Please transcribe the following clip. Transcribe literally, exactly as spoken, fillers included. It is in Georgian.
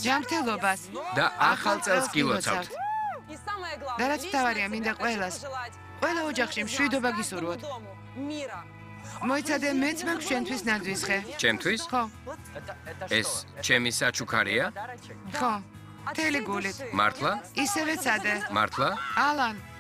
ჯანმრთელობას და ახალ წელს გილოცავთ. და რაც მთავარია, მინდა ყველას, ყველა ოჯახში მშვიდობა გისურვოთ. მოიცადე მეც მაქვს ჩვენთვის ნაძვის ხე. ჩემთვის? ხო. ეს ჩემი საჩუქარია? ხო. მთელი გულით. მართლა? ისევე ცადე. მართლა? ალან.